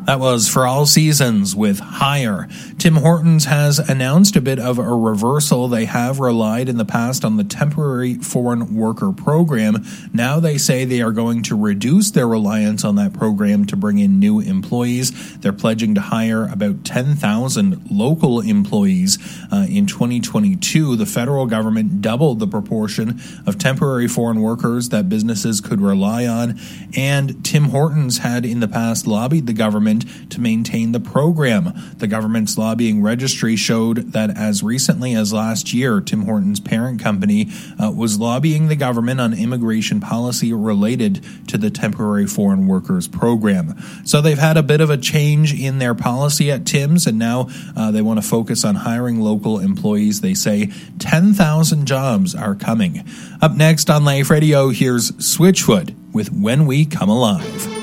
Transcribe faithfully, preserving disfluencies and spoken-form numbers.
That was For All Seasons with Hire. Tim Hortons has announced a bit of a reversal. They have relied in the past on the temporary foreign worker program. Now they say they are going to reduce their reliance on that program to bring in new employees. They're pledging to hire about ten thousand local employees uh, in twenty twenty-two. The federal government doubled the proportion of temporary foreign workers that businesses could rely on, and Tim Hortons had in the past lobbied the government to maintain the program. The government's lobbying registry showed that as recently as last year, Tim Hortons' parent company uh, was lobbying the government on immigration policy related to the temporary foreign workers program. So they've had a bit of a change in their policy at Tim's, and now uh, they want to focus on hiring local employees. They say ten thousand jobs are coming. Up next on Life Radio, here's Switchfoot with When We Come Alive.